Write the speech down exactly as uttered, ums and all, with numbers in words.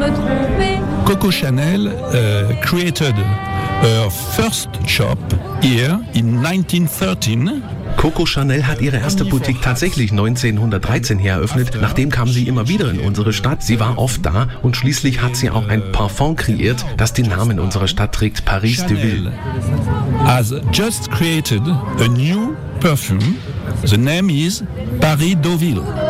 Coco Chanel uh, created her first shop here in nineteen thirteen. Coco Chanel hat ihre erste Boutique tatsächlich neunzehnhundertdreizehn hier eröffnet. Nachdem kam sie immer wieder in unsere Stadt. Sie war oft da und schließlich hat sie auch ein Parfum kreiert, das den Namen unserer Stadt trägt, Paris de Ville. Has just created a new perfume. The name is Paris Deauville.